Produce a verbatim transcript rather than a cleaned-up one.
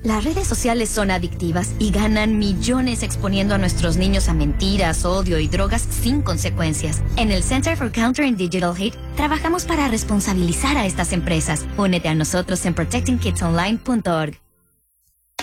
Las redes sociales son adictivas y ganan millones exponiendo a nuestros niños a mentiras, odio y drogas sin consecuencias. En el Center for Countering Digital Hate, trabajamos para responsabilizar a estas empresas. Únete a nosotros en protecting kids online punto org.